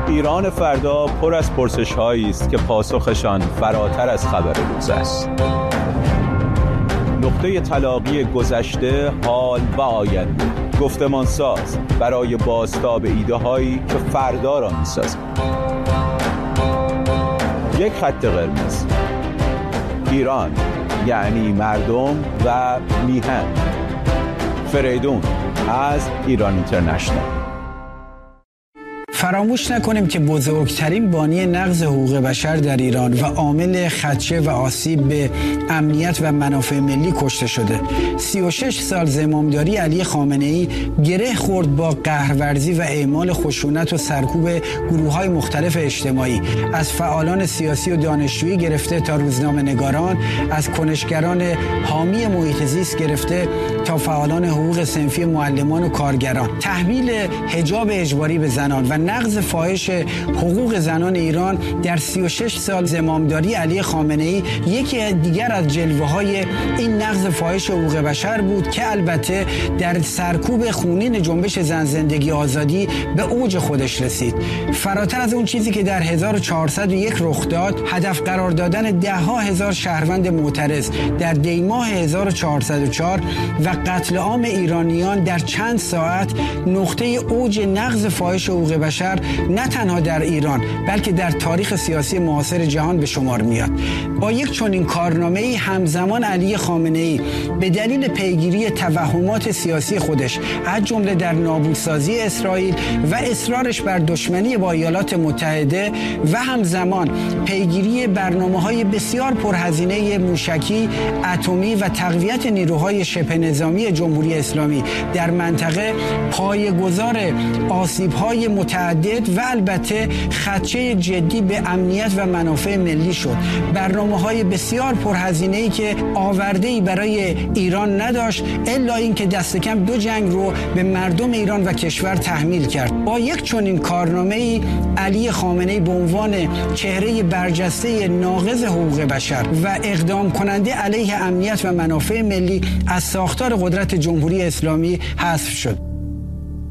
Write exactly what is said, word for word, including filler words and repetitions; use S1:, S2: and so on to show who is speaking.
S1: ایران فردا پر از پرسش‌هایی است که پاسخشان فراتر از خبر روز است. نقطه تلاقی گذشته، حال و آینده، گفتمانساز برای بازتاب ایده‌هایی که فردا را می‌سازند. یک خط قرمز: ایران یعنی مردم و میهن. فریدون از ایران اینترنشنال.
S2: فراموش نکنیم که بزرگترین بانی نقض حقوق بشر در ایران و عامل خدشه و آسیب به امنیت و منافع ملی کشته شده. سی و شش سال زمامداری علی خامنه‌ای گره خورد با قهرورزی و اعمال خشونت و سرکوب گروه‌های مختلف اجتماعی، از فعالان سیاسی و دانشجویی گرفته تا روزنامه‌نگاران، از کنشگران حامی محیط زیست گرفته تا فعالان حقوق صنفی معلمان و کارگران. تحمیل حجاب اجباری به زنان و نقض فاحش حقوق زنان ایران در سی و شش سال زمامداری علی خامنه‌ای یکی دیگر از جلوه‌های این نقض فاحش حقوق بشر بود که البته در سرکوب خونین جنبش زن زندگی آزادی به اوج خودش رسید. فراتر از اون چیزی که در هزار و چهارصد و یک رخ داد، هدف قرار دادن ده ها هزار شهروند معترض در دیماه هزار و چهارصد و چهار و قتل عام ایرانیان در چند ساعت نقطه اوج نقض فاحش حقوق بشر نه تنها در ایران بلکه در تاریخ سیاسی معاصر جهان به شمار میاد. با یک چنین کارنامه‌ای همزمان علی خامنه‌ای به دلیل پیگیری توهمات سیاسی خودش از جمله در نابودسازی اسرائیل و اصرارش بر دشمنی با ایالات متحده و همزمان پیگیری برنامه‌های بسیار پرهزینه موشکی، اتمی و تقویت نیروهای شبه نظامی جمهوری اسلامی در منطقه پایه‌گذار آسیب‌های متعدد و البته خدشه جدی به امنیت و منافع ملی شد. برنامه‌های بسیار پرهزینه‌ای که آورده‌ای برای ایران نداشت الا اینکه دست کم دو جنگ رو به مردم ایران و کشور تحمیل کرد. با یک چنین کارنامه‌ای علی خامنه‌ای به عنوان چهره برجسته ناقض حقوق بشر و اقدام کننده علیه امنیت و منافع ملی از ساختار قدرت جمهوری اسلامی حذف شد.